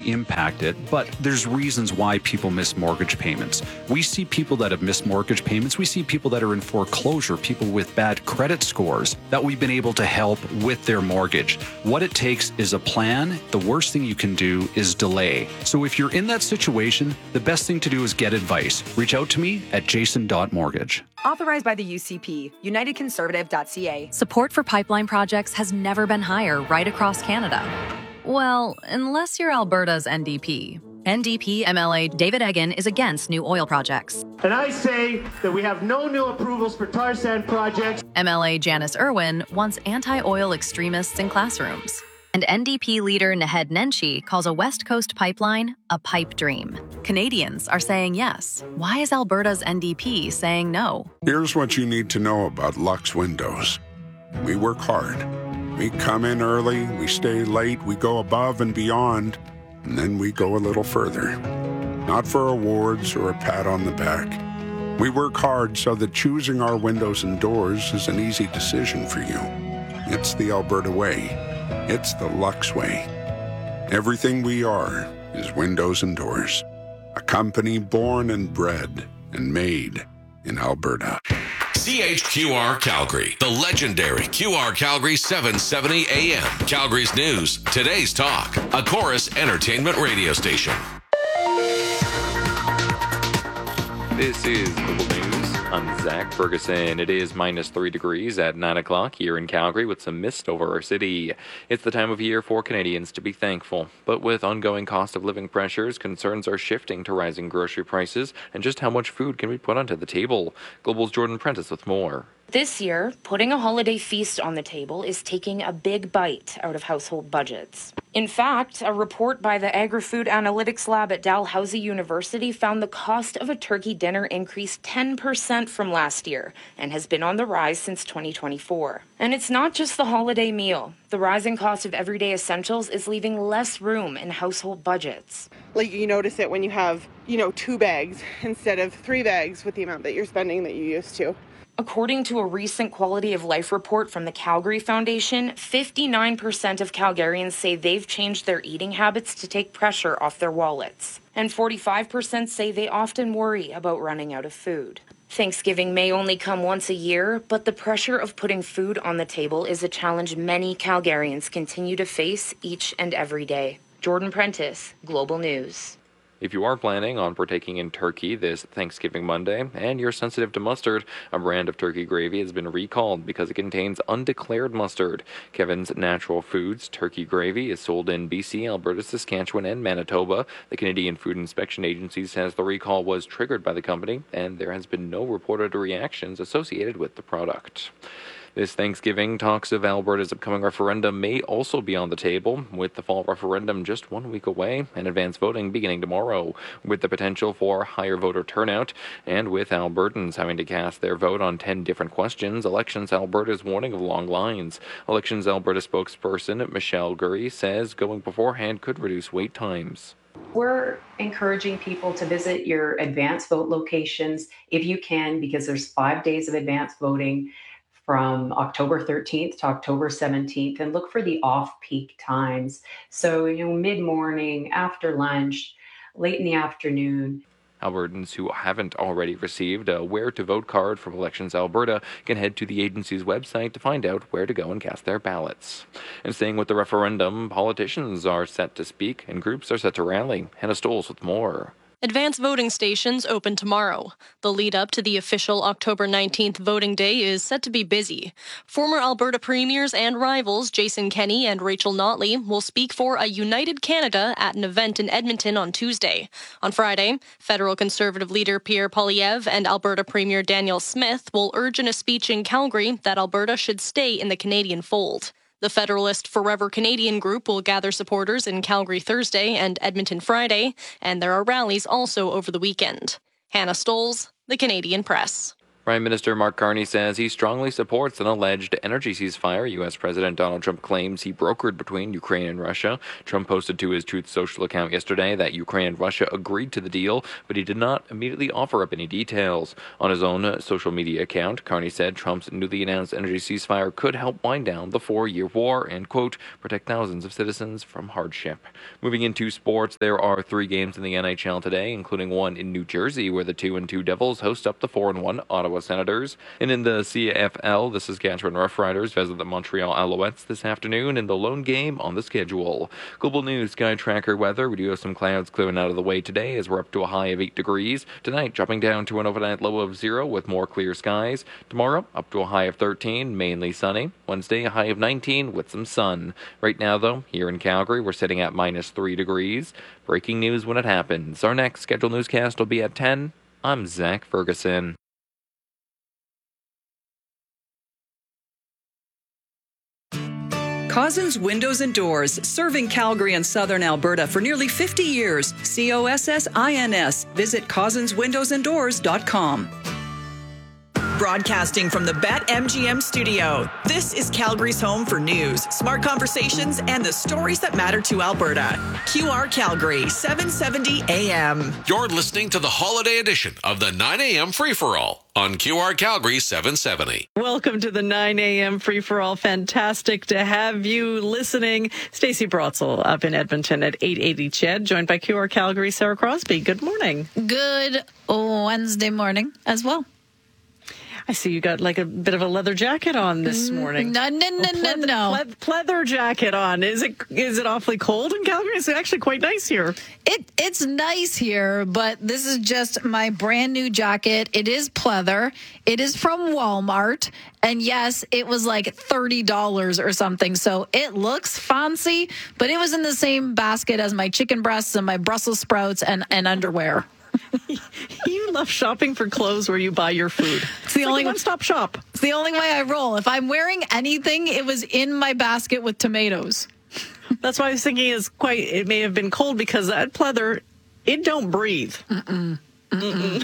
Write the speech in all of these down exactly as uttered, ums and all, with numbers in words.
impact it, but there's reasons why people miss mortgage payments. We see people that have missed mortgage payments. We see people that are in foreclosure, people with bad credit scores that we've been able to help with their mortgage. What it takes is a plan. The worst thing you can do is delay. So if you're in that situation, the best thing to do is get advice. Reach out to me at jason dot mortgage. Authorized by the U C P, united conservative dot c a. Support for pipeline projects has never been higher right across Canada. Well, unless you're Alberta's N D P. N D P M L A David Eggen is against new oil projects. And I say that we have no new approvals for tar sand projects. M L A Janice Irwin wants anti-oil extremists in classrooms. And N D P leader Naheed Nenshi calls a West Coast pipeline a pipe dream. Canadians are saying yes. Why is Alberta's N D P saying no? Here's what you need to know about Lux Windows. We work hard. We come in early, we stay late, we go above and beyond, and then we go a little further. Not for awards or a pat on the back. We work hard so that choosing our windows and doors is an easy decision for you. It's the Alberta way. It's the Lux way. Everything we are is windows and doors. A company born and bred and made in Alberta. C H Q R Calgary, the legendary Q R Calgary seven seventy A M. Calgary's news, today's talk, a Chorus entertainment radio station. This is Global News. I'm Zach Ferguson. It is minus three degrees at nine o'clock here in Calgary with some mist over our city. It's the time of year for Canadians to be thankful. But with ongoing cost of living pressures, concerns are shifting to rising grocery prices and just how much food can be put onto the table. Global's Jordan Prentice with more. This year, putting a holiday feast on the table is taking a big bite out of household budgets. In fact, a report by the Agri-Food Analytics Lab at Dalhousie University found the cost of a turkey dinner increased ten percent from last year and has been on the rise since twenty twenty-four. And it's not just the holiday meal. The rising cost of everyday essentials is leaving less room in household budgets. Like, you notice it when you have, you know, two bags instead of three bags with the amount that you're spending that you used to. According to a recent quality of life report from the Calgary Foundation, fifty-nine percent of Calgarians say they've changed their eating habits to take pressure off their wallets. And forty-five percent say they often worry about running out of food. Thanksgiving may only come once a year, but the pressure of putting food on the table is a challenge many Calgarians continue to face each and every day. Jordan Prentice, Global News. If you are planning on partaking in turkey this Thanksgiving Monday and you're sensitive to mustard, a brand of turkey gravy has been recalled because it contains undeclared mustard. Kevin's Natural Foods turkey gravy is sold in B C, Alberta, Saskatchewan, and Manitoba. The Canadian Food Inspection Agency says the recall was triggered by the company, and there has been no reported reactions associated with the product. This Thanksgiving, talks of Alberta's upcoming referendum may also be on the table, with the fall referendum just one week away and advance voting beginning tomorrow, with the potential for higher voter turnout. And with Albertans having to cast their vote on ten different questions, Elections Alberta is warning of long lines. Elections Alberta spokesperson Michelle Gurry says going beforehand could reduce wait times. We're encouraging people to visit your advance vote locations if you can, because there's five days of advance voting from October thirteenth to October seventeenth, and look for the off-peak times. So, you know, mid-morning, after lunch, late in the afternoon. Albertans who haven't already received a Where to Vote card from Elections Alberta can head to the agency's website to find out where to go and cast their ballots. And staying with the referendum, politicians are set to speak and groups are set to rally. Hannah Stoles with more. Advance voting stations open tomorrow. The lead up to the official October nineteenth voting day is set to be busy. Former Alberta premiers and rivals Jason Kenney and Rachel Notley will speak for a United Canada at an event in Edmonton on Tuesday. On Friday, federal Conservative leader Pierre Poilievre and Alberta Premier Danielle Smith will urge in a speech in Calgary that Alberta should stay in the Canadian fold. The Federalist Forever Canadian group will gather supporters in Calgary Thursday and Edmonton Friday, and there are rallies also over the weekend. Hannah Stoles, The Canadian Press. Prime Minister Mark Carney says he strongly supports an alleged energy ceasefire U S President Donald Trump claims he brokered between Ukraine and Russia. Trump posted to his Truth Social account yesterday that Ukraine and Russia agreed to the deal, but he did not immediately offer up any details. On his own social media account, Carney said Trump's newly announced energy ceasefire could help wind down the four-year war and, quote, protect thousands of citizens from hardship. Moving into sports, there are three games in the N H L today, including one in New Jersey, where the two and two Devils host up the four and one Ottawa Senators. And in the C F L, the Saskatchewan Roughriders visit the Montreal Alouettes this afternoon in the lone game on the schedule. Global News Sky Tracker weather. We do have some clouds clearing out of the way today as we're up to a high of eight degrees. Tonight, dropping down to an overnight low of zero with more clear skies. Tomorrow, up to a high of thirteen, mainly sunny. Wednesday, a high of nineteen with some sun. Right now, though, here in Calgary, we're sitting at minus three degrees. Breaking news when it happens. Our next scheduled newscast will be at ten. I'm Zach Ferguson. Cozzens Windows and Doors, serving Calgary and southern Alberta for nearly fifty years. C O S S I N S. Visit cozzens windows and doors dot com. Broadcasting from the BetMGM studio, this is Calgary's home for news, smart conversations, and the stories that matter to Alberta. Q R Calgary, seven seventy A M. You're listening to the holiday edition of the nine a.m. Free-for-All on Q R Calgary seven seventy. Welcome to the nine a.m. Free-for-All. Fantastic to have you listening. Stacey Brotzel up in Edmonton at eight eighty C H E D, joined by Q R Calgary Sarah Crosby. Good morning. Good Wednesday morning as well. I see you got like a bit of a leather jacket on this morning. No, no, no, no, no. Pleather, pleather jacket on. Is it is it awfully cold in Calgary? It's actually quite nice here. It It's nice here, but this is just my brand new jacket. It is pleather. It is from Walmart. And yes, it was like thirty dollars or something. So it looks fancy, but it was in the same basket as my chicken breasts and my Brussels sprouts and, and underwear. You love shopping for clothes where you buy your food. It's the it's only like one-stop shop. It's the only way I roll. If I'm wearing anything, it was in my basket with tomatoes. That's why I was thinking is quite. It may have been cold because that pleather, it don't breathe. Mm-mm. Mm-mm.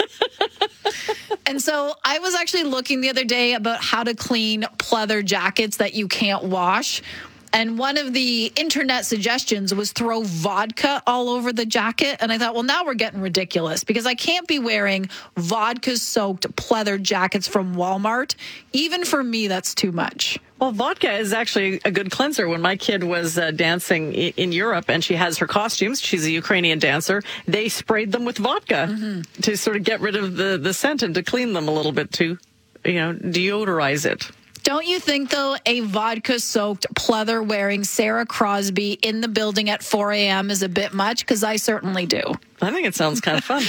And so I was actually looking the other day about how to clean pleather jackets that you can't wash. And one of the internet suggestions was throw vodka all over the jacket. And I thought, well, now we're getting ridiculous because I can't be wearing vodka-soaked pleather jackets from Walmart. Even for me, that's too much. Well, vodka is actually a good cleanser. When my kid was uh, dancing in Europe and she has her costumes, she's a Ukrainian dancer, they sprayed them with vodka mm-hmm. to sort of get rid of the, the scent and to clean them a little bit to, you know, deodorize it. Don't you think, though, a vodka-soaked pleather-wearing Sarah Crosby in the building at four a.m. is a bit much? Because I certainly do. I think it sounds kind of fun.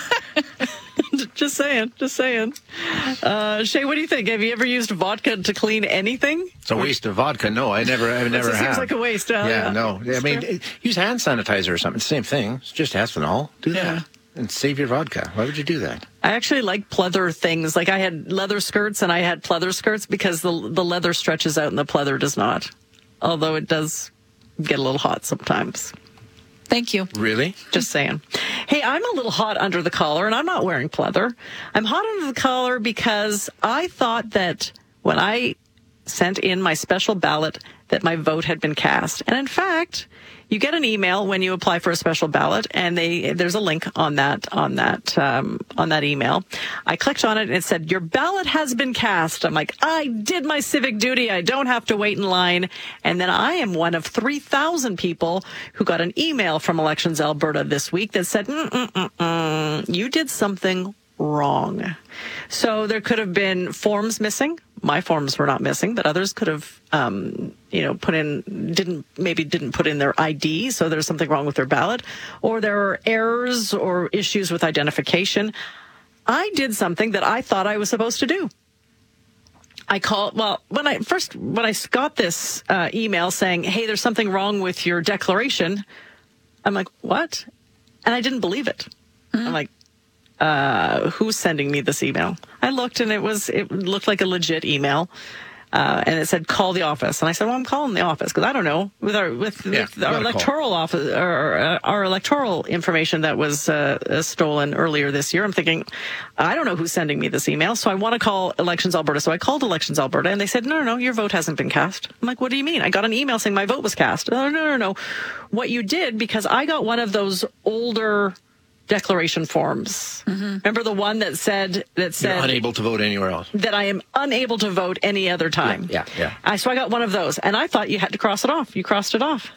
Just saying, just saying. Uh, Shay, what do you think? Have you ever used vodka to clean anything? It's a waste of vodka. No, I never, I never it have. Seems like a waste. Uh, yeah, yeah, no. I mean, it, use hand sanitizer or something. It's the same thing. It's just ethanol. Do yeah. that. And save your vodka. Why would you do that? I actually like pleather things. Like I had leather skirts and I had pleather skirts because the the leather stretches out and the pleather does not. Although it does get a little hot sometimes. Thank you. Really? Just saying. Hey, I'm a little hot under the collar and I'm not wearing pleather. I'm hot under the collar because I thought that when I sent in my special ballot that my vote had been cast. And in fact, you get an email when you apply for a special ballot, and they there's a link on that on that um, on that email. I clicked on it, and it said, "Your ballot has been cast." I'm like, I did my civic duty. I don't have to wait in line. And then I am one of three thousand people who got an email from Elections Alberta this week that said, Mm-mm-mm-mm, you did something wrong. So there could have been forms missing. My forms were not missing, but others could have, um, you know, put in, didn't, maybe didn't put in their I D, so there's something wrong with their ballot, or there are errors or issues with identification. I did something that I thought I was supposed to do. I called, well, when I first, when I got this uh, email saying, hey, there's something wrong with your declaration, I'm like, what? And I didn't believe it. Mm-hmm. I'm like, Uh, who's sending me this email? I looked and it was, it looked like a legit email. Uh, and it said, call the office. And I said, well, I'm calling the office because I don't know. With our with, Yeah, with our gotta electoral call. office, or uh, our electoral information that was uh, uh, stolen earlier this year, I'm thinking, I don't know who's sending me this email. So I want to call Elections Alberta. So I called Elections Alberta, and they said, no, no, no, your vote hasn't been cast. I'm like, what do you mean? I got an email saying my vote was cast. Oh, no, no, no. What you did, because I got one of those older declaration forms. Mm-hmm. Remember the one that said that said You're unable to vote anywhere else. that I am unable to vote any other time. Yeah, yeah. yeah. I, so I got one of those, and I thought you had to cross it off. You crossed it off.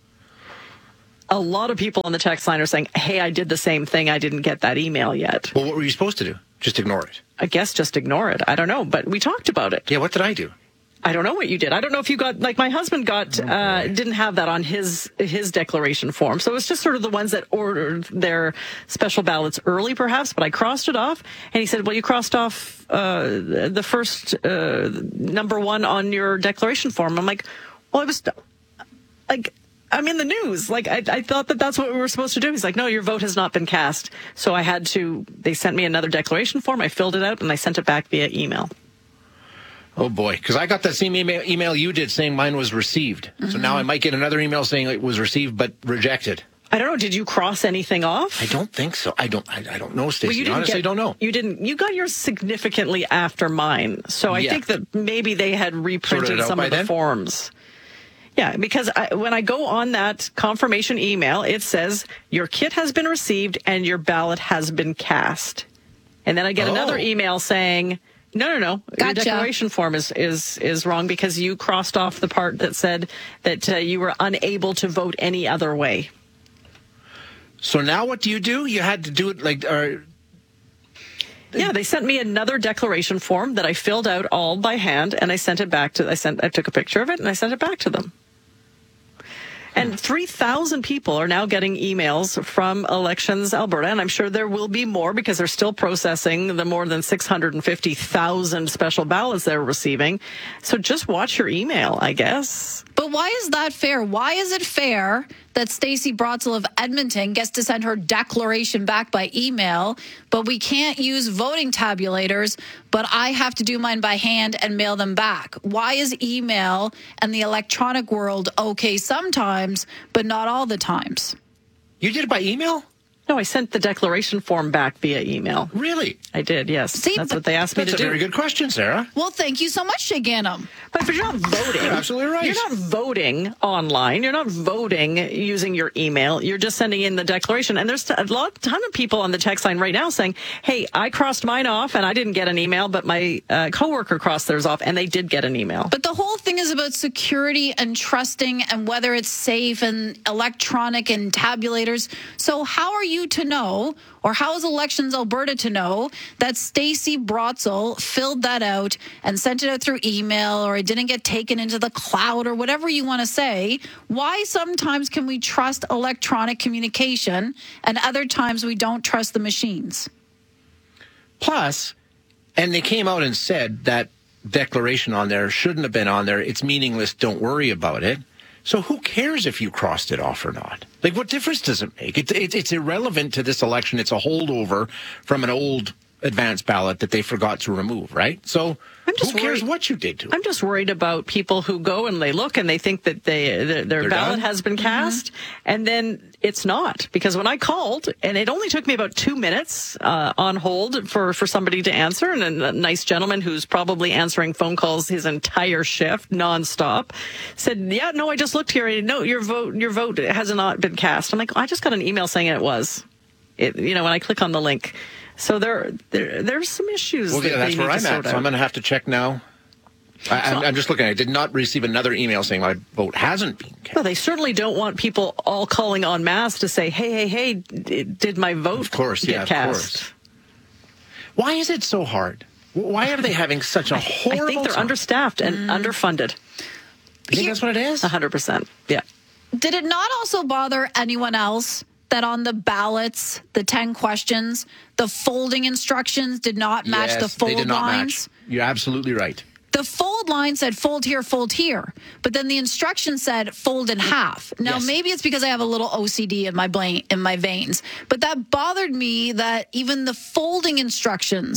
A lot of people on the text line are saying, hey, I did the same thing. I didn't get that email yet. Well, what were you supposed to do? Just ignore it? I guess just ignore it. I don't know, but we talked about it. Yeah, what did I do? I don't know what you did. I don't know if you got, like my husband got, oh, uh, didn't have that on his his declaration form. So it was just sort of the ones that ordered their special ballots early, perhaps. But I crossed it off, and he said, well, you crossed off uh, the first uh, number one on your declaration form. I'm like, well, I was like, I'm in the news. Like, I, I thought that that's what we were supposed to do. He's like, no, your vote has not been cast. So I had to, they sent me another declaration form. I filled it out, and I sent it back via email. Oh, boy, because I got that same email, email you did saying mine was received. Mm-hmm. So now I might get another email saying it was received but rejected. I don't know. Did you cross anything off? I don't think so. I don't. I, I don't know, Stacey. Well, you didn't Honestly, get, don't know. You didn't. You got yours significantly after mine. So I Yeah. think that maybe they had reprinted Sorted it out some by of the then? forms. Yeah, because I, when I go on that confirmation email, it says your kit has been received and your ballot has been cast. And then I get Oh. another email saying, no, no, no, your Gotcha. declaration form is, is, is wrong because you crossed off the part that said that uh, you were unable to vote any other way. So now what do you do? You had to do it like... Uh, Yeah, they sent me another declaration form that I filled out all by hand, and I sent it back to. I sent. I took a picture of it, and I sent it back to them. And three thousand people are now getting emails from Elections Alberta, and I'm sure there will be more because they're still processing the more than six hundred fifty thousand special ballots they're receiving. So just watch your email, I guess. But why is that fair? Why is it fair that Stacey Brotzel of Edmonton gets to send her declaration back by email, but we can't use voting tabulators, but I have to do mine by hand and mail them back? Why is email and the electronic world okay sometimes, but not all the times? You did it by email? No, I sent the declaration form back via email. Really? I did, yes. See, That's but- what they asked That's me a to do. very good question, Sarah. Well, thank you so much, Shay Gannam. But if you're not voting, You're absolutely right. You're not voting online. You're not voting using your email. You're just sending in the declaration. And there's a lot, ton of people on the text line right now saying, "Hey, I crossed mine off and I didn't get an email, but my uh, coworker crossed theirs off and they did get an email." But the whole thing is about security and trusting and whether it's safe and electronic and tabulators. So how are you to know, or how is Elections Alberta to know that Stacey Brotzel filled that out and sent it out through email, or it didn't get taken into the cloud, or whatever you want to say? Why sometimes can we trust electronic communication and other times we don't trust the machines? Plus, and they came out and said that declaration on there shouldn't have been on there. It's meaningless. Don't worry about it. So who cares if you crossed it off or not? Like, what difference does it make? It, it, it's irrelevant to this election. It's a holdover from an old advance ballot that they forgot to remove, right? So I'm just who cares worried- what you did to it? I'm just worried about people who go and they look and they think that they their, their They're ballot done? has been cast, and then it's not. Because when I called, and it only took me about two minutes uh, on hold for, for somebody to answer, and a, a nice gentleman who's probably answering phone calls his entire shift nonstop said, "Yeah, no, I just looked here. And no, your vote your vote has not been cast." I'm like, I just got an email saying it was. It, you know, when I click on the link. So there, there, there's some issues. Well, that yeah, that's they where need I'm to at. sort So out. I'm going to have to check now. I, I'm, I'm just looking. I did not receive another email saying my vote hasn't been cast. Well, they certainly don't want people all calling en masse to say, "Hey, hey, hey, d- did my vote Of course, get yeah, of cast?" course. Why is it so hard? Why are they having such a horrible I think they're time? understaffed and underfunded. You think that's what it is? A hundred percent. Yeah. Did it not also bother anyone else that on the ballots, the ten questions, the folding instructions did not match Yes, the fold they did not lines? match. You're absolutely right. The fold line said fold here, fold here, but then the instruction said fold in half. Now, Yes. maybe it's because I have a little O C D in my brain, in my veins, but that bothered me that even the folding instructions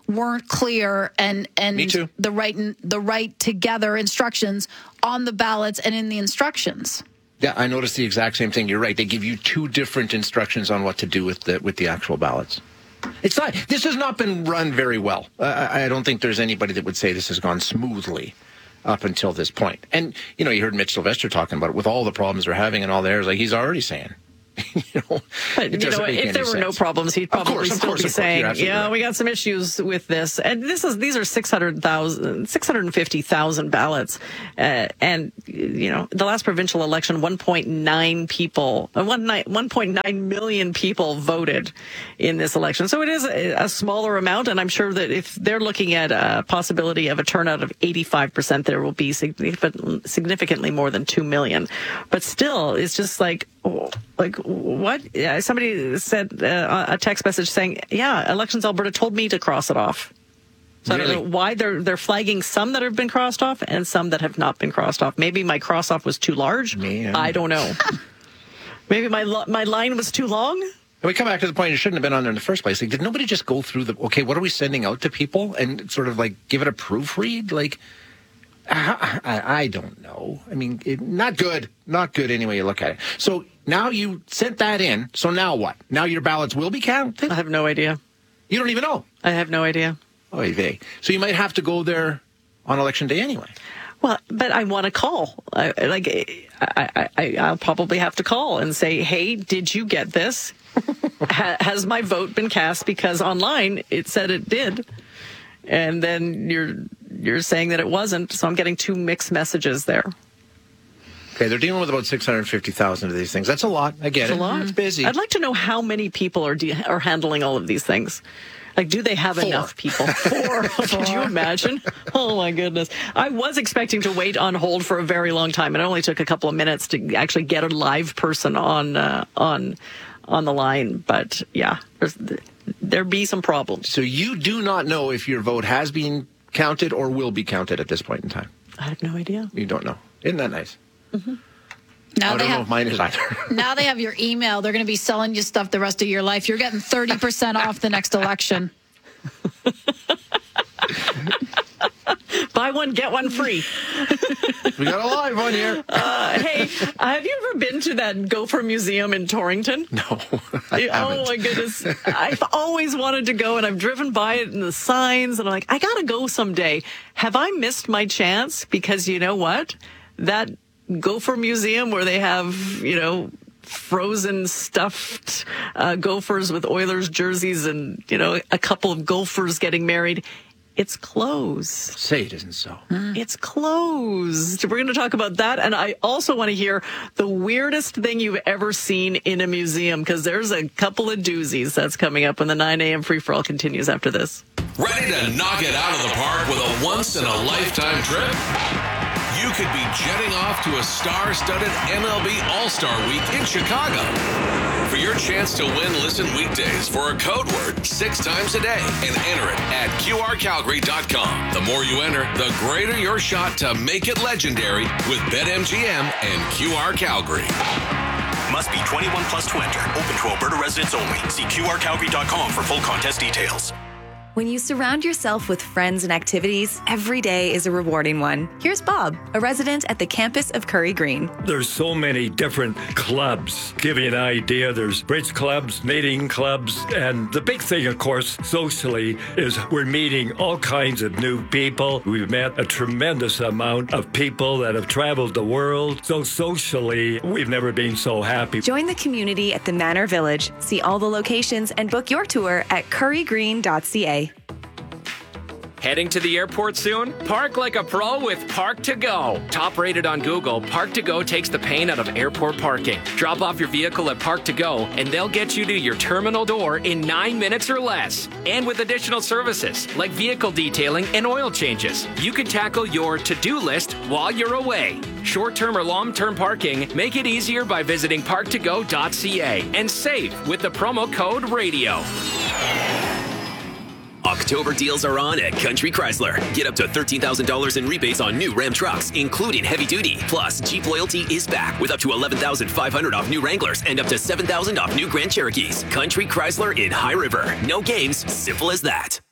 weren't clear and and Me too. the right the right together instructions on the ballots and in the instructions. Yeah, I noticed the exact same thing. You're right. They give you two different instructions on what to do with the with the actual ballots. It's not. This has not been run very well. Uh, I I don't think there's anybody that would say this has gone smoothly up until this point. And you know, you heard Mitch Sylvester talking about it with all the problems they're having and all theirs. Like he's already saying. you know, but you know, if there were sense. no problems, he'd probably course, still course, be saying, "Yeah, right. we got some issues with this." And this is these are six hundred thousand, six hundred fifty thousand ballots, uh, and you know, the last provincial election, one point nine people, uh, one point nine million people voted in this election. So it is a, a smaller amount, and I'm sure that if they're looking at a possibility of a turnout of eighty-five percent, there will be significant, significantly more than two million. But still, it's just like. Like what? Yeah, somebody said uh, a text message saying, "Yeah, Elections Alberta told me to cross it off." So really? I don't know why they're they're flagging some that have been crossed off and some that have not been crossed off. Maybe my cross off was too large. Man. I don't know. Maybe my my line was too long. And we come back to the point, it shouldn't have been on there in the first place. Like, did nobody just go through the? Okay, what are we sending out to people and sort of like give it a proofread? Like. I, I don't know. I mean, it, not good. Not good any way you look at it. So now you sent that in. So now what? Now your ballots will be counted? I have no idea. You don't even know? I have no idea. Oy vey. So you might have to go there on election day anyway. Well, but I want to call. I, like, I, I, I'll probably have to call and say, hey, did you get this? ha, has my vote been cast? Because online it said it did. And then you're you're saying that it wasn't, so I'm getting two mixed messages there. Okay, they're dealing with about six hundred fifty thousand of these things. That's a lot. I get it's it. a lot. It's busy. I'd like to know how many people are de- are handling all of these things. Like, do they have Four. enough people? Four. Could you imagine? Oh, my goodness. I was expecting to wait on hold for a very long time. It only took a couple of minutes to actually get a live person on uh, on on the line. But, yeah, there's, there be some problems. So you do not know if your vote has been counted or will be counted at this point in time? I have no idea. You don't know. Isn't that nice? Mm-hmm. Now I don't have, know if mine is either. Now they have your email. They're going to be selling you stuff the rest of your life. You're getting thirty percent off the next election. Buy one, get one free. We got a live one here. Uh, hey, have you ever been to that Gopher Museum in Torrington? No, I oh, haven't. my goodness. I've always wanted to go, and I've driven by it in the signs, and I'm like, I got to go someday. Have I missed my chance? Because you know what? That Gopher Museum where they have, you know, frozen stuffed uh, gophers with Oilers jerseys and, you know, a couple of gophers getting married. It's closed. Say it isn't so. Mm. It's closed. We're going to talk about that. And I also want to hear the weirdest thing you've ever seen in a museum, because there's a couple of doozies that's coming up when the nine a.m. free-for-all continues after this. Ready to knock it out of the park with a once-in-a-lifetime trip? You could be jetting off to a star-studded M L B All-Star Week in Chicago. For your chance to win, listen weekdays for a code word six times a day and enter it at Q R Calgary dot com. The more you enter, the greater your shot to make it legendary with BetMGM and Q R Calgary. Must be twenty-one plus to enter. Open to Alberta residents only. See Q R Calgary dot com for full contest details. When you surround yourself with friends and activities, every day is a rewarding one. Here's Bob, a resident at the campus of Curry Green. There's so many different clubs. Give you an idea, there's bridge clubs, knitting clubs, and the big thing, of course, socially, is we're meeting all kinds of new people. We've met a tremendous amount of people that have traveled the world. So socially, we've never been so happy. Join the community at the Manor Village. See all the locations and book your tour at curry green dot c a. Heading to the airport soon? Park like a pro with Park to Go. Top rated on Google, Park to Go takes the pain out of airport parking. Drop off your vehicle at Park to Go, and they'll get you to your terminal door in nine minutes or less. And with additional services like vehicle detailing and oil changes, you can tackle your to-do list while you're away. Short-term or long-term parking, make it easier by visiting park to go dot c a and save with the promo code RADIO. October deals are on at Country Chrysler. Get up to thirteen thousand dollars in rebates on new Ram trucks, including heavy duty. Plus, Jeep Loyalty is back with up to eleven thousand five hundred dollars off new Wranglers and up to seven thousand dollars off new Grand Cherokees. Country Chrysler in High River. No games, simple as that.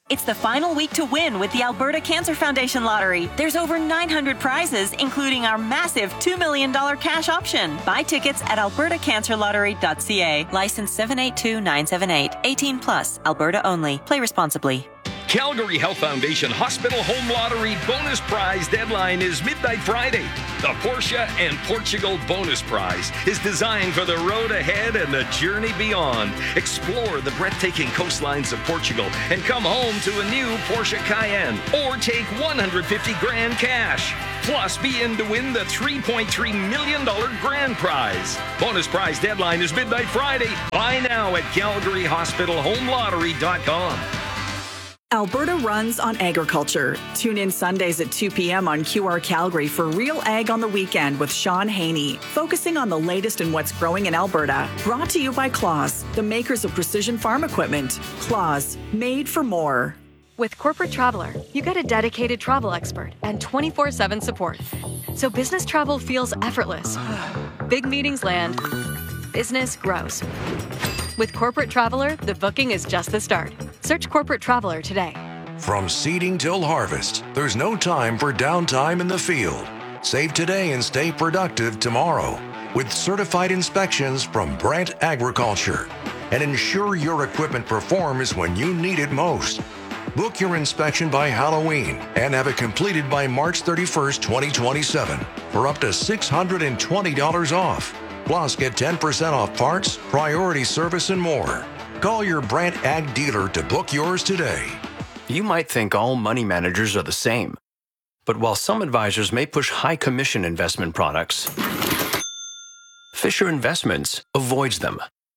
It's the final week to win with the Alberta Cancer Foundation Lottery. There's over nine hundred prizes, including our massive two million dollars cash option. Buy tickets at alberta cancer lottery dot c a. License seven eight two nine seven eight. eighteen plus. Alberta only. Play responsibly. Calgary Health Foundation Hospital Home Lottery bonus prize deadline is midnight Friday. The Porsche and Portugal bonus prize is designed for the road ahead and the journey beyond. Explore the breathtaking coastlines of Portugal and come home to a new Porsche Cayenne or take one hundred fifty grand cash. Plus, be in to win the three point three million dollars grand prize. Bonus prize deadline is midnight Friday. Buy now at calgary hospital home lottery dot com. Alberta runs on agriculture. Tune in Sundays at two p.m. on Q R Calgary for Real Ag on the Weekend with Sean Haney, focusing on the latest in what's growing in Alberta. Brought to you by Claus, the makers of precision farm equipment. Claus, made for more. With Corporate Traveler, you get a dedicated travel expert and twenty-four seven support. So business travel feels effortless. Big meetings land. Business grows. With Corporate Traveler, the booking is just the start. Search Corporate Traveler today. From seeding till harvest, there's no time for downtime in the field. Save today and stay productive tomorrow with certified inspections from Brandt Agriculture. And ensure your equipment performs when you need it most. Book your inspection by Halloween and have it completed by March thirty-first, twenty twenty-seven for up to six hundred twenty dollars off. Plus, get ten percent off parts, priority service, and more. Call your Brandt Ag dealer to book yours today. You might think all money managers are the same. But while some advisors may push high commission investment products, Fisher Investments avoids them.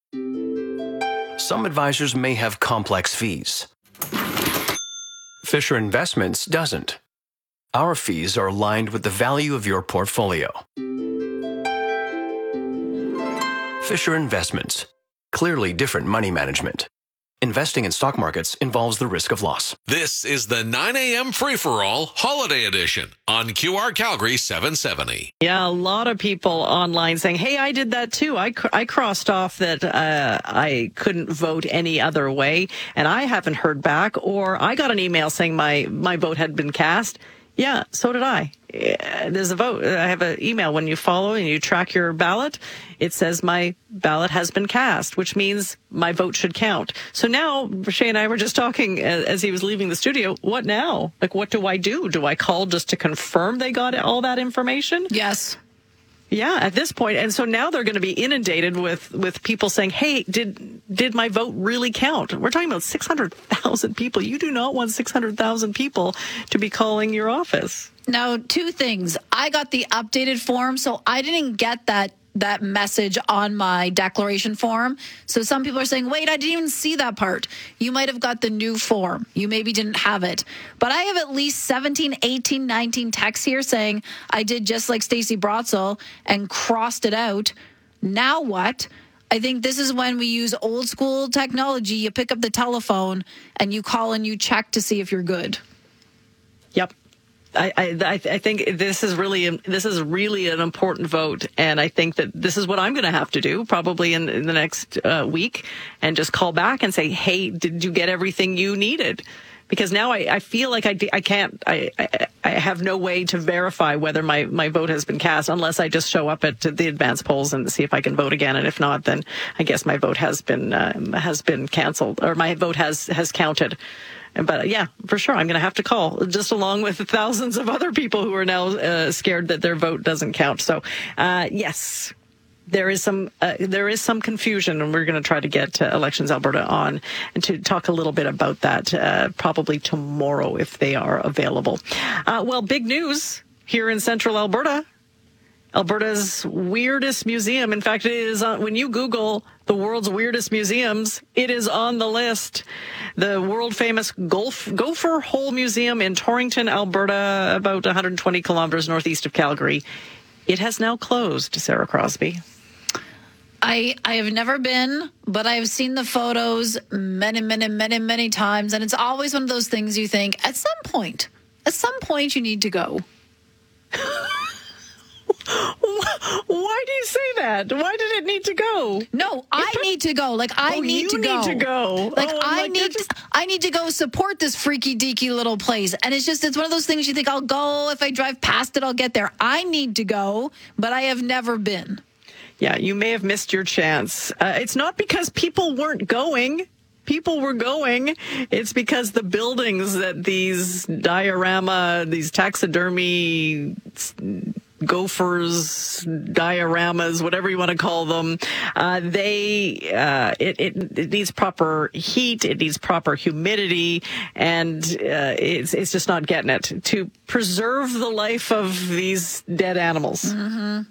Some advisors may have complex fees. Fisher Investments doesn't. Our fees are aligned with the value of your portfolio. Fisher Investments. Clearly different money management. Investing in stock markets involves the risk of loss. This is the nine a.m. free-for-all holiday edition on Q R Calgary seven seventy. Yeah, a lot of people online saying, hey, I did that too. I, cr- I crossed off that uh, I couldn't vote any other way, and I haven't heard back, or I got an email saying my, my vote had been cast. Yeah, so did I. There's a vote. I have an email. When you follow and you track your ballot, it says my ballot has been cast, which means my vote should count. So now, Shay and I were just talking as he was leaving the studio. What now? Like, what do I do? Do I call just to confirm they got all that information? Yes. Yeah, at this point. And so now they're going to be inundated with, with people saying, hey, did did my vote really count? We're talking about six hundred thousand people. You do not want six hundred thousand people to be calling your office. Now, two things. I got the updated form, so I didn't get that that message on my declaration form. So some people are saying, wait, I didn't even see that part. You might have got the new form. You maybe didn't have it. But I have at least seventeen, eighteen, nineteen texts here saying I did just like Stacey Brotzel and crossed it out. Now what? I think this is when we use old school technology. You pick up the telephone and you call and you check to see if you're good. Yep. I, I I think this is really this is really an important vote, and I think that this is what I'm going to have to do probably in, in the next uh, week, and just call back and say, hey, did you get everything you needed? Because now I, I feel like I, I can't I, I I have no way to verify whether my, my vote has been cast unless I just show up at the advance polls and see if I can vote again, and if not, then I guess my vote has been uh, has been canceled, or my vote has has counted. But yeah, for sure, I'm going to have to call, just along with the thousands of other people who are now uh, scared that their vote doesn't count. So, uh, yes, there is some uh, there is some confusion, and we're going to try to get uh, Elections Alberta on and to talk a little bit about that uh, probably tomorrow if they are available. Uh, well, big news here in central Alberta. Alberta's weirdest museum. In fact, it is on, when you Google the world's weirdest museums, it is on the list. The world famous Golf, Gopher Hole Museum in Torrington, Alberta, about one hundred twenty kilometers northeast of Calgary. It has now closed, Sarah Crosby. I, I have never been, but I've seen the photos many, many, many, many times. And it's always one of those things you think, at some point, at some point you need to go. Why do you say that? Why did it need to go? No, I It- need to go. Like I Oh, need you to go. need to go. Like Oh, I'm I like, need, you're just- I need to go support this freaky deaky little place. And it's just, it's one of those things you think I'll go if I drive past it, I'll get there. I need to go, but I have never been. Yeah, you may have missed your chance. Uh, it's not because people weren't going. People were going. It's because the buildings that these diorama, these taxidermy gophers, dioramas, whatever you want to call them, uh, they uh, it, it it needs proper heat, it needs proper humidity, and uh, it's it's just not getting it to preserve the life of these dead animals. Mm-hmm.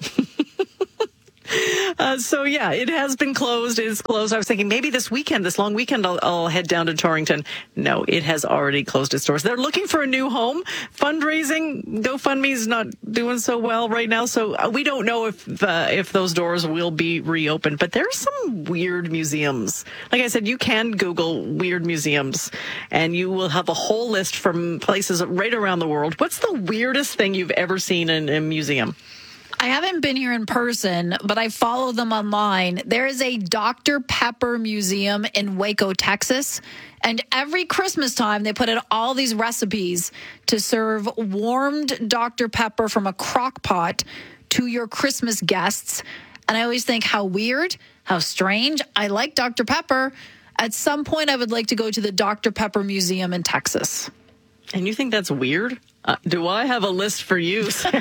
Uh, so, yeah, it has been closed. It is closed. I was thinking maybe this weekend, this long weekend, I'll, I'll head down to Torrington. No, it has already closed its doors. They're looking for a new home. Fundraising, GoFundMe's not doing so well right now. So uh, we don't know if uh, if those doors will be reopened. But there's some weird museums. Like I said, you can Google weird museums, and you will have a whole list from places right around the world. What's the weirdest thing you've ever seen in a museum? I haven't been here in person, but I follow them online. There is a Doctor Pepper museum in Waco, Texas. And every Christmas time, they put in all these recipes to serve warmed Doctor Pepper from a crock pot to your Christmas guests. And I always think, how weird, how strange. I like Doctor Pepper. At some point, I would like to go to the Doctor Pepper Museum in Texas. And you think that's weird? Uh, do I have a list for you, Sarah?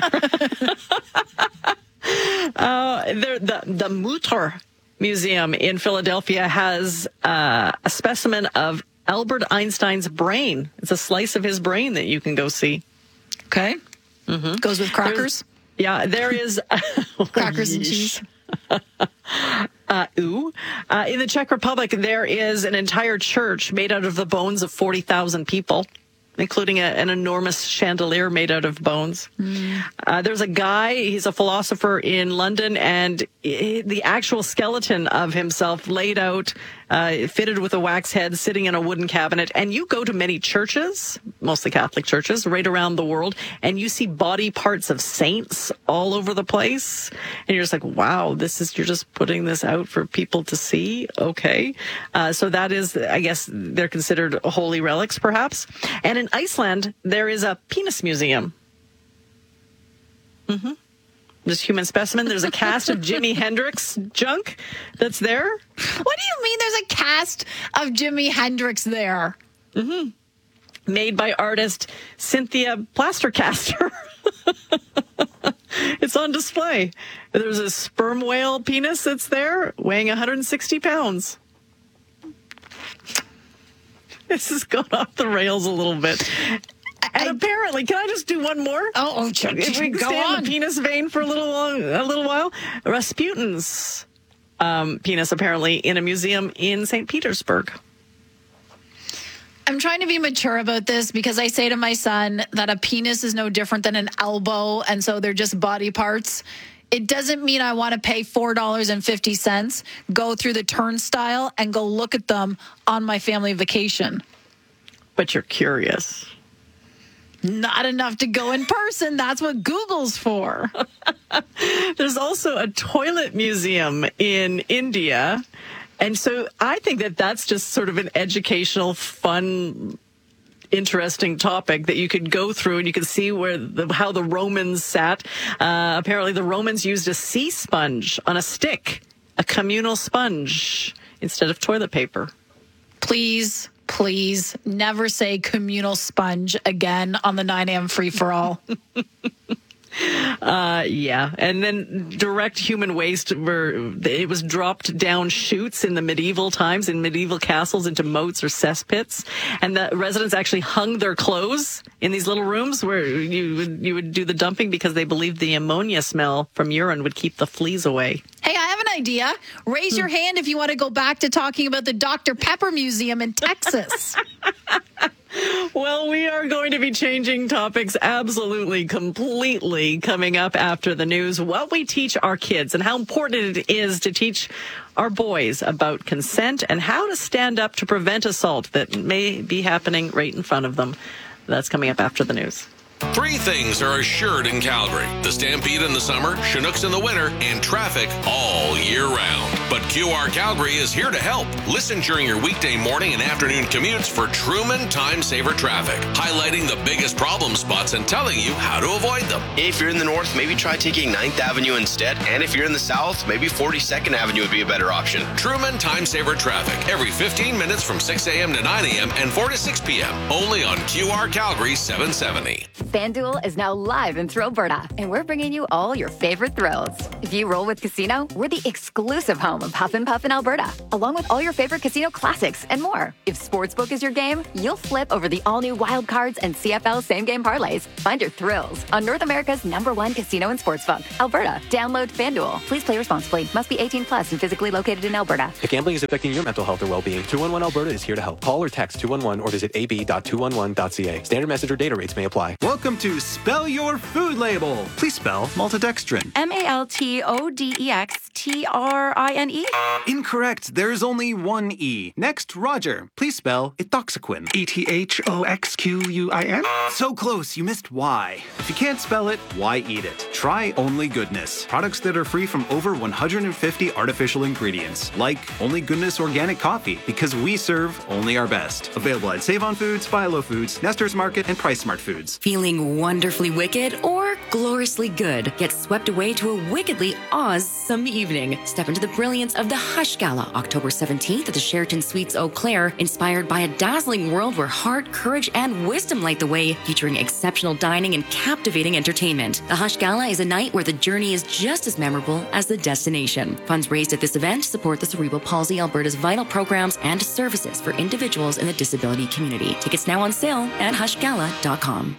uh, there, the the Mutter Museum in Philadelphia has uh, a specimen of Albert Einstein's brain. It's a slice of his brain that you can go see. Okay. Mm-hmm. Goes with crackers? There's, yeah, there is... Crackers and cheese. Uh, ooh. Uh, in the Czech Republic, there is an entire church made out of the bones of forty thousand people, including a, an enormous chandelier made out of bones. Mm. Uh, there's a guy, he's a philosopher in London, and he, the actual skeleton of himself laid out, uh, fitted with a wax head, sitting in a wooden cabinet. And you go to many churches, mostly Catholic churches, right around the world, and you see body parts of saints all over the place. And you're just like, wow, this is, you're just putting this out for people to see? Okay. Uh, so that is, I guess, they're considered holy relics, perhaps. And in Iceland, there is a penis museum. Mm-hmm. There's human specimen. There's a cast of Jimi Hendrix junk that's there. What do you mean there's a cast of Jimi Hendrix there? Mm-hmm. Made by artist Cynthia Plastercaster. It's on display. There's a sperm whale penis that's there, weighing one hundred sixty pounds. This has gone off the rails a little bit. And I, apparently, can I just do one more? Oh, oh if we go stay on. in the penis vein for a little long, a little while, Rasputin's um, penis apparently in a museum in Saint Petersburg. I'm trying to be mature about this because I say to my son that a penis is no different than an elbow, and so they're just body parts. It doesn't mean I want to pay four dollars and fifty cents, go through the turnstile, and go look at them on my family vacation. But you're curious. Not enough to go in person. That's what Google's for. There's also a toilet museum in India. And so I think that that's just sort of an educational, fun, interesting topic that you could go through and you could see where the, how the Romans sat. Uh, apparently the Romans used a sea sponge on a stick, a communal sponge, instead of toilet paper. Please, please never say communal sponge again on the nine a.m. free-for-all. Uh, yeah. And then direct human waste, where it was dropped down chutes in the medieval times, in medieval castles, into moats or cesspits. And the residents actually hung their clothes in these little rooms where you would, you would do the dumping because they believed the ammonia smell from urine would keep the fleas away. Hey, I have an idea. Raise hmm. your hand if you want to go back to talking about the Doctor Pepper Museum in Texas. Well, we are going to be changing topics absolutely, completely coming up after the news. What we teach our kids and how important it is to teach our boys about consent and how to stand up to prevent assault that may be happening right in front of them. That's coming up after the news. Three things are assured in Calgary: the Stampede in the summer, Chinooks in the winter, and traffic all year round. But Q R Calgary is here to help. Listen during your weekday morning and afternoon commutes for Truman Time Saver Traffic, highlighting the biggest problem spots and telling you how to avoid them. If you're in the north, maybe try taking ninth Avenue instead. And if you're in the south, maybe forty-second Avenue would be a better option. Truman Time Saver Traffic, every fifteen minutes from six a.m. to nine a.m. and four to six p.m. Only on Q R Calgary seven seventy. FanDuel is now live in Alberta, and we're bringing you all your favorite thrills. If you roll with Casino, we're the exclusive home of Huff and Puff in Alberta, along with all your favorite casino classics and more. If Sportsbook is your game, you'll flip over the all-new Wild Cards and C F L same-game parlays. Find your thrills on North America's number one casino and sportsbook, Alberta. Download FanDuel. Please play responsibly. Must be eighteen plus and physically located in Alberta. If gambling is affecting your mental health or well-being, two one one Alberta is here to help. Call or text two one one or visit a b dot two one one dot c a. Standard message or data rates may apply. Welcome to Spell Your Food Label. Please spell maltodextrin. M A L T O D E X T R I N E? Incorrect. There is only one E. Next, Roger. Please spell ethoxyquin. E T H O X Q U I N? So close, you missed Y. If you can't spell it, why eat it? Try Only Goodness. Products that are free from over one hundred fifty artificial ingredients. Like Only Goodness Organic Coffee, because we serve only our best. Available at Save On Foods, Philo Foods, Nestor's Market, and Price Smart Foods. Feeling wonderfully wicked or gloriously good? Get swept away to a wickedly awesome evening. Step into the brilliance of the Hush Gala, October seventeenth at the Sheraton Suites Eau Claire, inspired by a dazzling world where heart, courage, and wisdom light the way, featuring exceptional dining and captivating entertainment. The Hush Gala is a night where the journey is just as memorable as the destination. Funds raised at this event support the Cerebral Palsy Alberta's vital programs and services for individuals in the disability community. Tickets now on sale at hush gala dot com.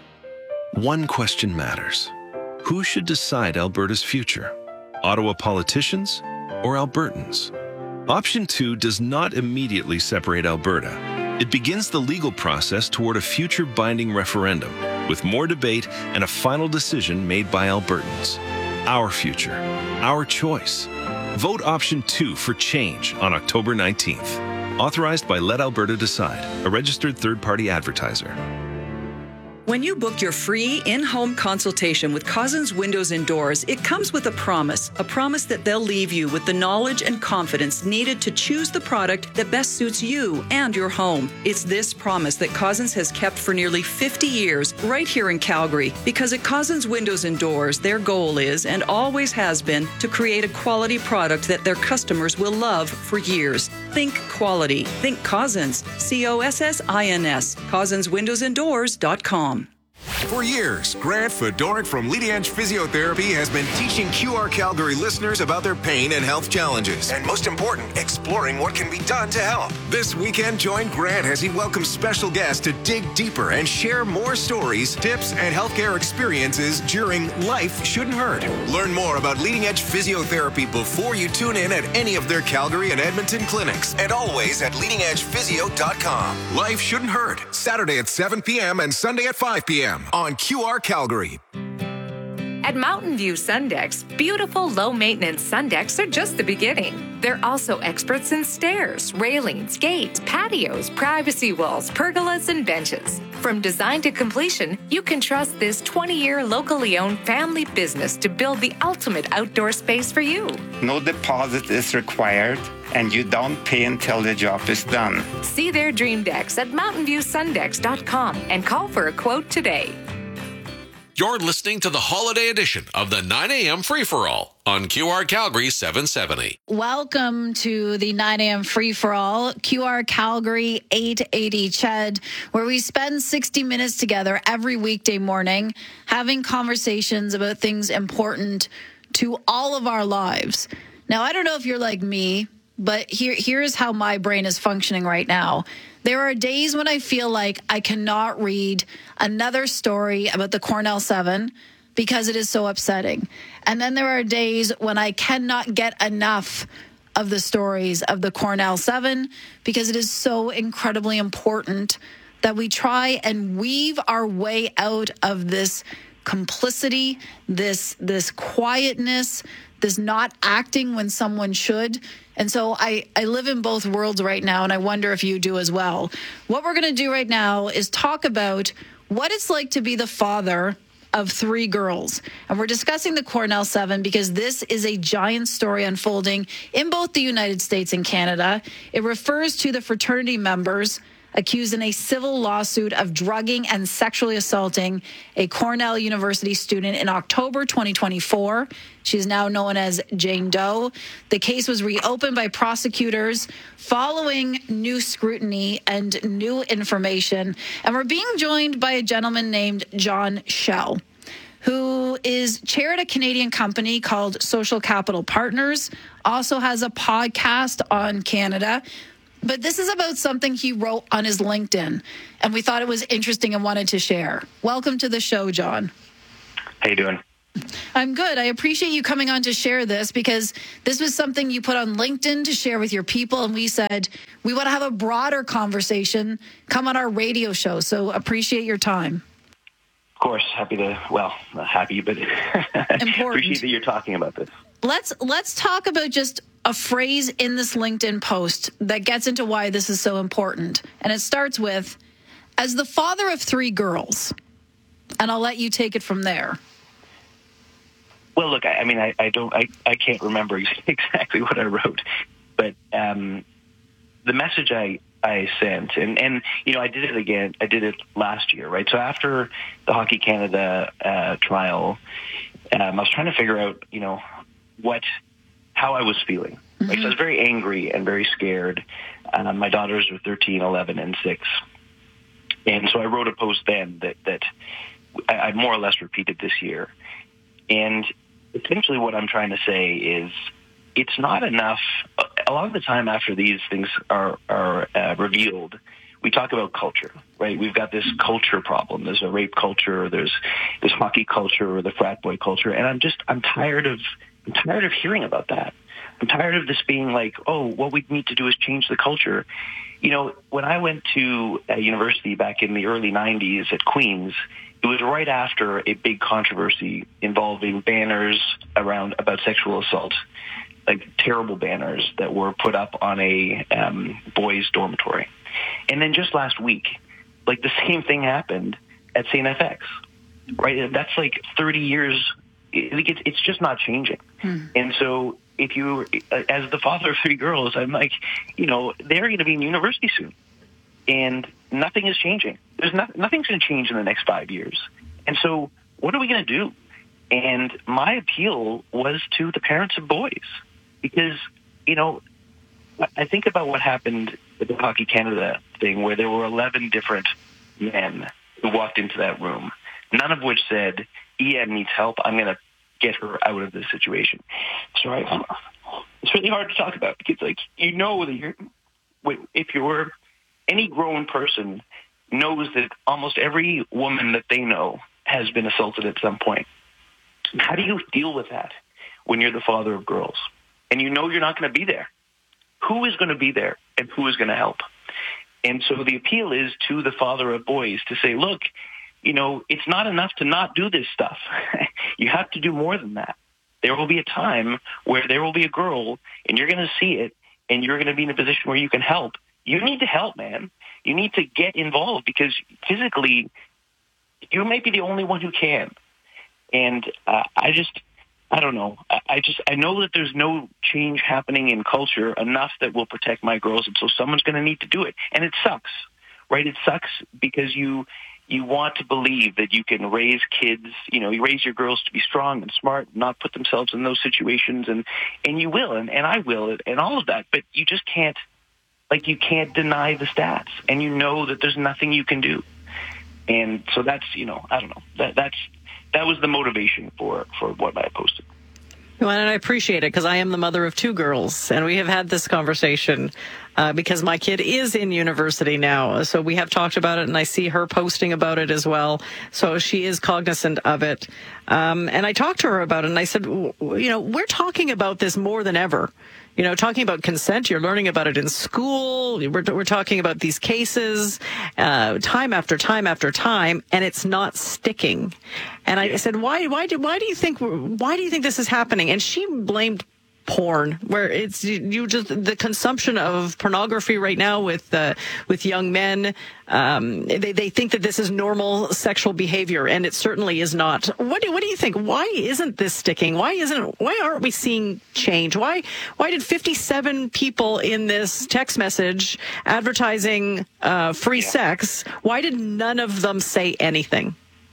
One question matters. Who should decide Alberta's future? Ottawa politicians or Albertans? Option two does not immediately separate Alberta. It begins the legal process toward a future binding referendum, with more debate and a final decision made by Albertans. Our future, our choice. Vote option two for change on October nineteenth. Authorized by Let Alberta Decide, a registered third-party advertiser. When you book your free in-home consultation with Cousins Windows and Doors, it comes with a promise, a promise that they'll leave you with the knowledge and confidence needed to choose the product that best suits you and your home. It's this promise that Cousins has kept for nearly fifty years right here in Calgary, because at Cousins Windows and Doors, their goal is and always has been to create a quality product that their customers will love for years. Think quality. Think Cousins. C O S S I N S. Cousins Windows and Doors dot com. For years, Grant Fedoruk from Leading Edge Physiotherapy has been teaching Q R Calgary listeners about their pain and health challenges. And most important, exploring what can be done to help. This weekend, join Grant as he welcomes special guests to dig deeper and share more stories, tips, and healthcare experiences during Life Shouldn't Hurt. Learn more about Leading Edge Physiotherapy before you tune in at any of their Calgary and Edmonton clinics. And always at leading edge physio dot com. Life Shouldn't Hurt, Saturday at seven p.m. and Sunday at five p.m. on Q R Calgary. At Mountain View Sundecks, beautiful low-maintenance Sundecks are just the beginning. They're also experts in stairs, railings, gates, patios, privacy walls, pergolas, and benches. From design to completion, you can trust this twenty-year locally owned family business to build the ultimate outdoor space for you. No deposit is required, and you don't pay until the job is done. See their dream decks at mountain view sundecks dot com and call for a quote today. You're listening to the holiday edition of the nine a.m. Free-For-All on Q R Calgary seven seventy. Welcome to the nine a.m. free-for-all, Q R Calgary eight eighty C H E D, where we spend sixty minutes together every weekday morning having conversations about things important to all of our lives. Now, I don't know if you're like me, but here here's how my brain is functioning right now. There are days when I feel like I cannot read another story about the Cornell seven because it is so upsetting. And then there are days when I cannot get enough of the stories of the Cornell seven because it is so incredibly important that we try and weave our way out of this complicity, this this quietness, this not acting when someone should. And so I, I live in both worlds right now, and I wonder if you do as well. What we're going to do right now is talk about what it's like to be the father of three girls. And we're discussing the Cornell Seven because this is a giant story unfolding in both the United States and Canada. It refers to the fraternity members accused in a civil lawsuit of drugging and sexually assaulting a Cornell University student in October twenty twenty-four. She's now known as Jane Doe. The case was reopened by prosecutors following new scrutiny and new information. And we're being joined by a gentleman named John Schell, who is chair at a Canadian company called Social Capital Partners, also has a podcast on Canada. But this is about something he wrote on his LinkedIn, and we thought it was interesting and wanted to share. Welcome to the show, John. How you doing? I'm good. I appreciate you coming on to share this because this was something you put on LinkedIn to share with your people, and we said we want to have a broader conversation. Come on our radio show, so appreciate your time. Of course, happy to, well, not happy, but appreciate that you're talking about this. Let's let's talk about just a phrase in this LinkedIn post that gets into why this is so important. And it starts with, as the father of three girls, and I'll let you take it from there. Well, look, I, I mean, I, I don't, I, I can't remember exactly what I wrote, but um, the message I, I sent, and, and, you know, I did it again, I did it last year, right? So after the Hockey Canada uh, trial, um, I was trying to figure out, you know, what, how I was feeling. Mm-hmm. Right? So I was very angry and very scared. Um, my daughters are thirteen, eleven, and six. And so I wrote a post then that, that I, I more or less repeated this year. And essentially what I'm trying to say is it's not enough. A lot of the time after these things are, are uh, revealed, we talk about culture, right? We've got this culture problem. There's a rape culture. There's this hockey culture or the frat boy culture. And I'm just, I'm tired of, I'm tired of hearing about that. I'm tired of this being like, oh, what we need to do is change the culture. You know, when I went to a university back in the early nineties at Queen's, it was right after a big controversy involving banners around about sexual assault, like terrible banners that were put up on a um, boys' dormitory. And then just last week, like the same thing happened at Saint F X, right? That's like thirty years. It's, it's just not changing. Hmm. And so if you, as the father of three girls, I'm like, you know, they're going to be in university soon. And nothing is changing. There's not, nothing's going to change in the next five years. And so what are we going to do? And my appeal was to the parents of boys. Because, you know, I think about what happened with the Hockey Canada thing where there were eleven different men who walked into that room, none of which said, Ian needs help. I'm going to get her out of this situation. So I, it's really hard to talk about because, like, you know that you're, if you're any grown person knows that almost every woman that they know has been assaulted at some point. How do you deal with that when you're the father of girls and you know you're not going to be there? Who is going to be there and who is going to help? And so the appeal is to the father of boys to say, look, you know, it's not enough to not do this stuff. You have to do more than that. There will be a time where there will be a girl and you're going to see it and you're going to be in a position where you can help. You need to help, man. You need to get involved because physically you may be the only one who can. And uh, I just, I don't know. I, I just, I know that there's no change happening in culture enough that will protect my girls. And so someone's going to need to do it. And it sucks, right? It sucks because you, you want to believe that you can raise kids, you know, you raise your girls to be strong and smart, not put themselves in those situations. And, and you will, and, and I will, and all of that. But you just can't, like, you can't deny the stats. And you know that there's nothing you can do. And so that's, you know, I don't know. That that's that was the motivation for, for what I posted. Well, and I appreciate it because I am the mother of two girls, and we have had this conversation uh, because my kid is in university now. So we have talked about it, and I see her posting about it as well. So she is cognizant of it. Um, and I talked to her about it, and I said, you know, we're talking about this more than ever. You know, talking about consent, you're learning about it in school. We're, we're talking about these cases uh, time after time after time, and it's not sticking. And I said, why, why do, why do you think, why do you think this is happening? And she blamed porn, where it's you just the consumption of pornography right now with uh, with young men. Um, they they think that this is normal sexual behavior, and it certainly is not. What do what do you think? Why isn't this sticking? Why isn't why aren't we seeing change? Why why did fifty-seven people in this text message advertising uh, free yeah. sex? Why did none of them say anything?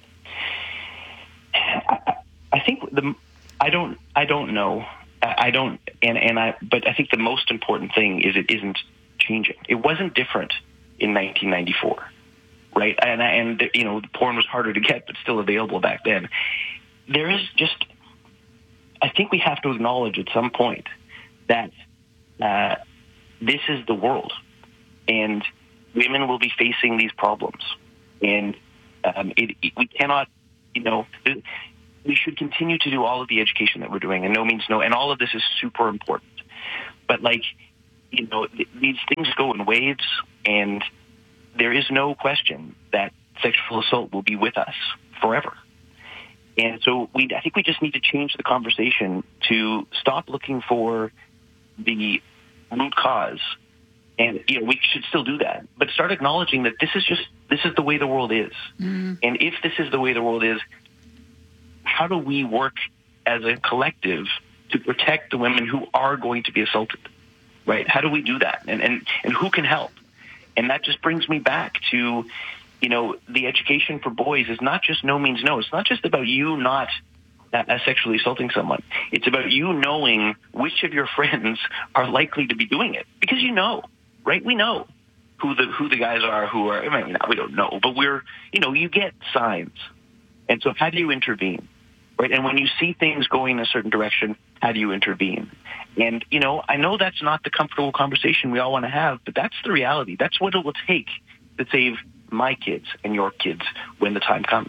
I, I think the I don't I don't know. I don't and and I but I think the most important thing is it isn't changing. It wasn't different in nineteen ninety-four, right? And and you know, porn was harder to get, but still available back then. There is just, I think we have to acknowledge at some point that uh, this is the world, and women will be facing these problems, and um, it, it, we cannot, you know. We should continue to do all of the education that we're doing, and no means no, and all of this is super important. But, like, you know, th- these things go in waves, and there is no question that sexual assault will be with us forever. And so we, I think we just need to change the conversation to stop looking for the root cause. And, you know, we should still do that, but start acknowledging that this is just, this is the way the world is. Mm. And if this is the way the world is, how do we work as a collective to protect the women who are going to be assaulted, right? How do we do that? And, and, and who can help? And that just brings me back to, you know, the education for boys is not just no means no. It's not just about you not uh, sexually assaulting someone. It's about you knowing which of your friends are likely to be doing it, because you know, right? We know who the, who the guys are who are, I mean, we don't know, but we're, you know, you get signs. And so how do you intervene? Right. And when you see things going in a certain direction, how do you intervene? And, you know, I know that's not the comfortable conversation we all want to have, but that's the reality. That's what it will take to save my kids and your kids when the time comes.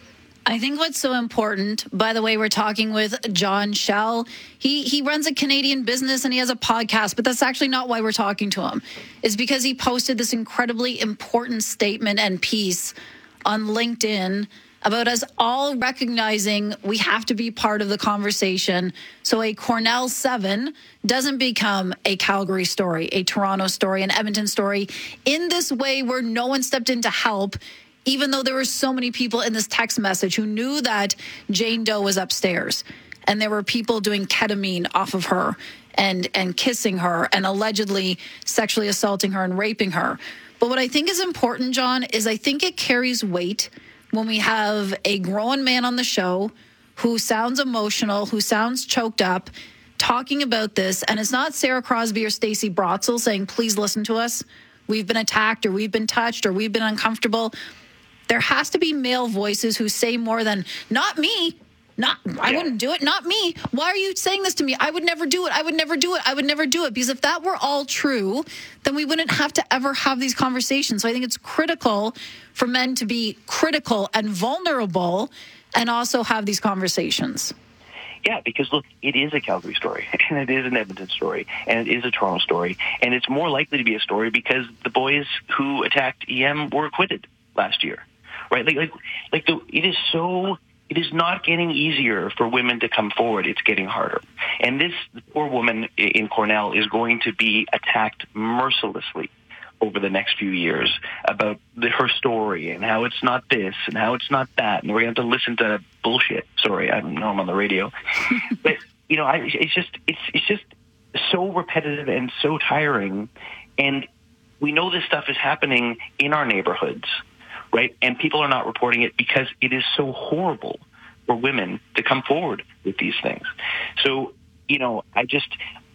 I think what's so important, by the way, we're talking with John Schell. He he runs a Canadian business and he has a podcast, but that's actually not why we're talking to him. It's because he posted this incredibly important statement and piece on LinkedIn about us all recognizing we have to be part of the conversation so a Cornell seven doesn't become a Calgary story, a Toronto story, an Edmonton story, in this way where no one stepped in to help, even though there were so many people in this text message who knew that Jane Doe was upstairs. And there were people doing ketamine off of her and, and kissing her and allegedly sexually assaulting her and raping her. But what I think is important, John, is I think it carries weight when we have a grown man on the show who sounds emotional, who sounds choked up, talking about this. And it's not Sarah Crosby or Stacey Brotzel saying, please listen to us. We've been attacked or we've been touched or we've been uncomfortable. There has to be male voices who say more than, not me. Not, I wouldn't do it. Not me. Why are you saying this to me? I would never do it. I would never do it. I would never do it. Because if that were all true, then we wouldn't have to ever have these conversations. So I think it's critical for men to be critical and vulnerable and also have these conversations. Yeah, because look, it is a Calgary story, and it is an Edmonton story, and it is a Toronto story, and it's more likely to be a story because the boys who attacked E M were acquitted last year, right? Like, like, like the, it is so. It is not getting easier for women to come forward. It's getting harder. And this poor woman in Cornell is going to be attacked mercilessly over the next few years about the, her story and how it's not this and how it's not that. And we're going to have to listen to bullshit. Sorry, I don't know I'm on the radio. But, you know, I, it's just it's it's just so repetitive and so tiring. And we know this stuff is happening in our neighborhoods. Right? And people are not reporting it because it is so horrible for women to come forward with these things. So, you know, I just,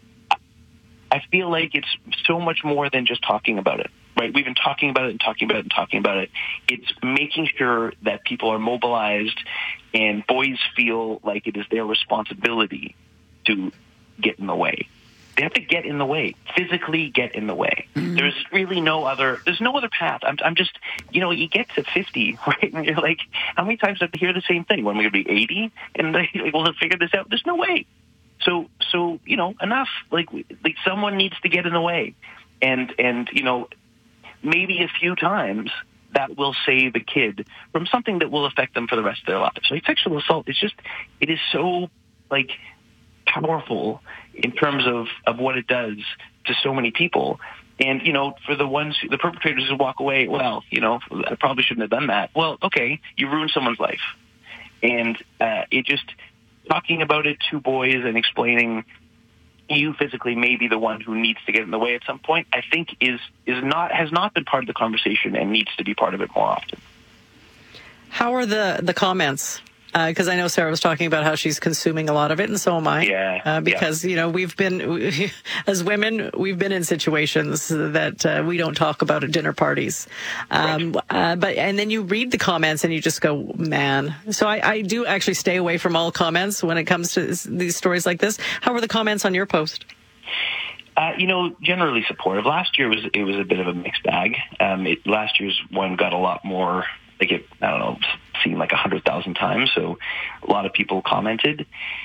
I feel like it's so much more than just talking about it, right? We've been talking about it and talking about it and talking about it. It's making sure that people are mobilized and boys feel like it is their responsibility to get in the way. They have to get in the way, physically get in the way. Mm-hmm. There's really no other, there's no other path. I'm, I'm just, you know, you get to fifty, right? And you're like, how many times do I have to hear the same thing? When we're going to be eighty and like, we'll figure this out? There's no way. So, so, you know, enough. Like, like someone needs to get in the way. And, and, you know, maybe a few times that will save a kid from something that will affect them for the rest of their lives. So like, sexual assault is just, it is so, like, powerful in terms of, of what it does to so many people. And, you know, for the ones, the perpetrators who walk away, well, you know, I probably shouldn't have done that. Well, okay, you ruined someone's life. And uh, it just, talking about it to boys and explaining you physically may be the one who needs to get in the way at some point, I think is is not has not been part of the conversation and needs to be part of it more often. How are the, the comments? Because uh, I know Sarah was talking about how she's consuming a lot of it, and so am I. Yeah. Uh, because, yeah. you know, we've been, we, as women, we've been in situations that uh, we don't talk about at dinner parties. Um, right. uh, but and then you read the comments and you just go, man. So I, I do actually stay away from all comments when it comes to this, these stories like this. How were the comments on your post? Uh, you know, generally supportive. Last year was it was a bit of a mixed bag. Um, it, last year's one got a lot more. Like it, I don't know, seen like a hundred thousand times. So a lot of people commented.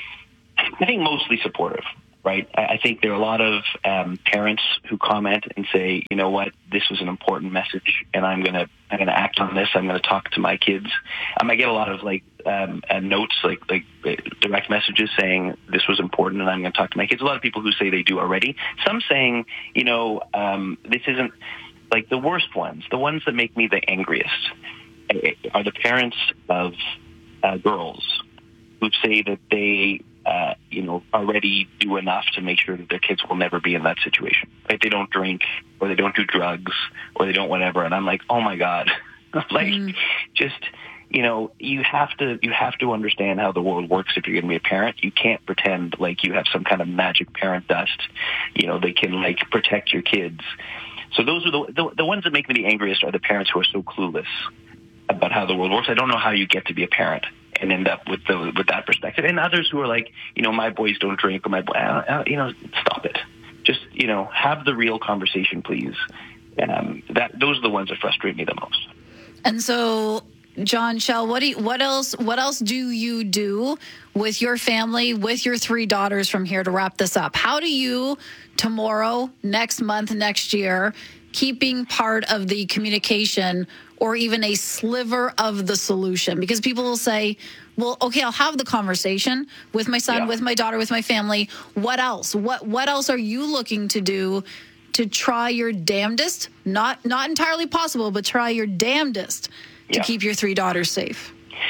I think mostly supportive, right? I, I think there are a lot of um, parents who comment and say, you know what, this was an important message, and I'm gonna I'm gonna act on this. I'm gonna talk to my kids. Um, I get a lot of like um, uh, notes, like like uh, direct messages saying this was important, and I'm gonna talk to my kids. A lot of people who say they do already. Some saying, you know, um, this isn't like the worst ones. The ones that make me the angriest are the parents of uh, girls who say that they, uh, you know, already do enough to make sure that their kids will never be in that situation. Right? They don't drink, or they don't do drugs, or they don't whatever. And I'm like, oh my God, like, mm. just, you know, you have to you have to understand how the world works if you're going to be a parent. You can't pretend like you have some kind of magic parent dust. You know, they can like protect your kids. So those are the the, the ones that make me the angriest are the parents who are so clueless about how the world works. I don't know how you get to be a parent and end up with the with that perspective. And others who are like, you know, my boys don't drink, or my boy, uh, you know, stop it. Just, you know, have the real conversation, please. Um, that those are the ones that frustrate me the most. And so, John Schell, what do you, what else what else do you do with your family, with your three daughters from here to wrap this up? How do you tomorrow, next month, next year, keeping part of the communication or even a sliver of the solution? Because people will say, well, okay, I'll have the conversation with my son, yeah. with my daughter, with my family. What else? What what else are you looking to do to try your damnedest? Not not entirely possible, but try your damnedest to yeah. keep your three daughters safe.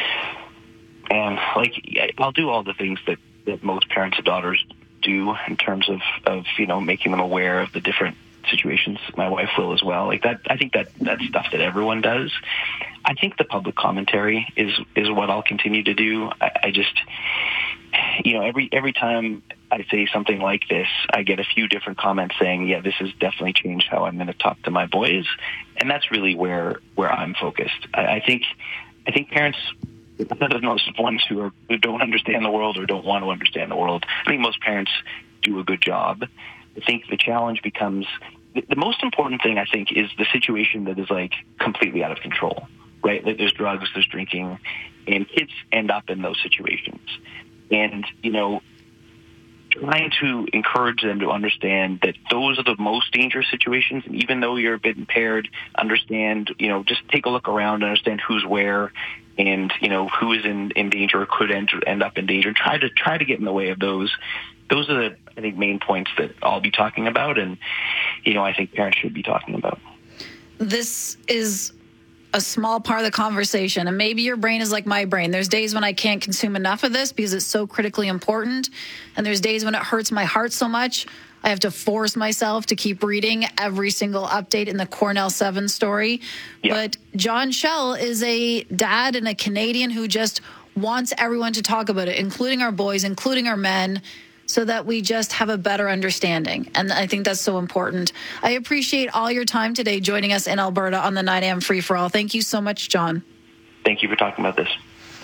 And like, I'll do all the things that, that most parents of daughters do in terms of, of, you know, making them aware of the different situations. My wife will as well. Like that, I think that that's stuff that everyone does. I think the public commentary is is what I'll continue to do. I, I just, you know, every every time I say something like this, I get a few different comments saying, "Yeah, this has definitely changed how I'm going to talk to my boys," and that's really where where I'm focused. I, I think I think parents. None of those ones who are who don't understand the world or don't want to understand the world. I think most parents do a good job. I think the challenge becomes the, the most important thing. I think is the situation that is like completely out of control. Right? Like there's drugs, there's drinking, and kids end up in those situations. And you know, trying to encourage them to understand that those are the most dangerous situations. And even though you're a bit impaired, understand. You know, just take a look around, understand who's where. And, you know, who is in, in danger or could end, end up in danger. Try to try to get in the way of those. Those are the, I think, main points that I'll be talking about. And, you know, I think parents should be talking about. This is a small part of the conversation. And maybe your brain is like my brain. There's days when I can't consume enough of this because it's so critically important. And there's days when it hurts my heart so much. I have to force myself to keep reading every single update in the Cornell seven story. Yeah. But John Schell is a dad and a Canadian who just wants everyone to talk about it, including our boys, including our men, so that we just have a better understanding. And I think that's so important. I appreciate all your time today joining us in Alberta on the nine a.m. Free for All. Thank you so much, John. Thank you for talking about this.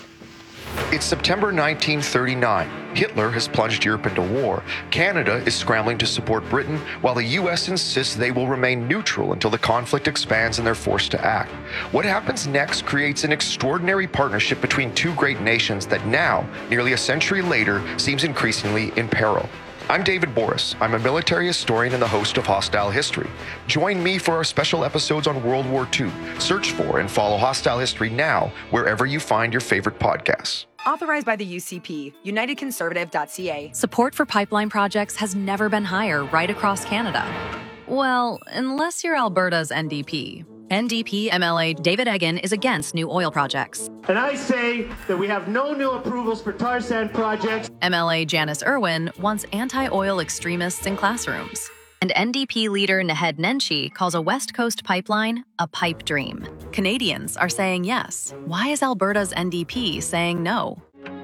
It's September nineteen thirty-nine. Hitler has plunged Europe into war. Canada is scrambling to support Britain, while the U S insists they will remain neutral until the conflict expands and they're forced to act. What happens next creates an extraordinary partnership between two great nations that now, nearly a century later, seems increasingly in peril. I'm David Boris. I'm a military historian and the host of Hostile History. Join me for our special episodes on World War Two. Search for and follow Hostile History now wherever you find your favorite podcasts. Authorized by the U C P, united conservative dot c a. Support for pipeline projects has never been higher right across Canada. Well, unless you're Alberta's N D P. N D P M L A David Eggen is against new oil projects. And I say that we have no new approvals for tar sand projects. M L A Janice Irwin wants anti-oil extremists in classrooms. And N D P leader Naheed Nenshi calls a West Coast pipeline a pipe dream. Canadians are saying yes. Why is Alberta's N D P saying no?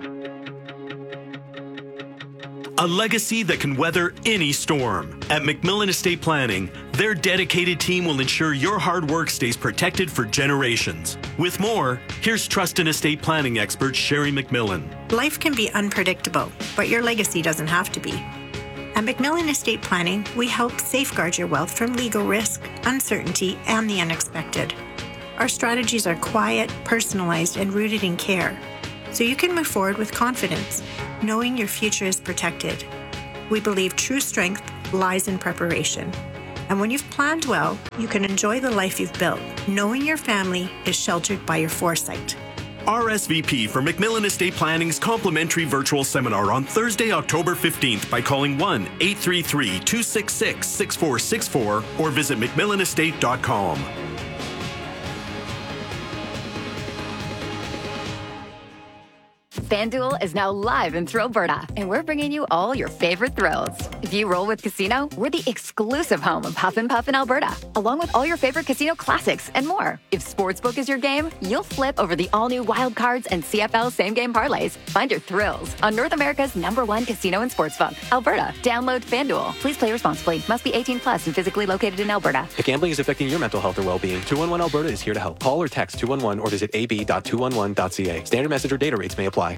A legacy that can weather any storm. At McMillan Estate Planning, their dedicated team will ensure your hard work stays protected for generations. With more, here's trust and estate planning expert Sherry McMillan. Life can be unpredictable, but your legacy doesn't have to be. At McMillan Estate Planning, we help safeguard your wealth from legal risk, uncertainty, and the unexpected. Our strategies are quiet, personalized, and rooted in care, so you can move forward with confidence, knowing your future is protected. We believe true strength lies in preparation. And when you've planned well, you can enjoy the life you've built, knowing your family is sheltered by your foresight. R S V P for McMillan Estate Planning's complimentary virtual seminar on Thursday, October fifteenth by calling one eight three three, two six six, six four six four or visit mcmillan estate dot com. FanDuel is now live in Thrillberta, and we're bringing you all your favorite thrills. If you roll with Casino, we're the exclusive home of Huff and Puff in Alberta, along with all your favorite casino classics and more. If Sportsbook is your game, you'll flip over the all-new Wild Cards and C F L same-game parlays. Find your thrills on North America's number one casino and sportsbook, Alberta. Download FanDuel. Please play responsibly. Must be eighteen plus and physically located in Alberta. If gambling is affecting your mental health or well-being, two one one Alberta is here to help. Call or text two one one or visit a b dot two one one dot c a. Standard message or data rates may apply.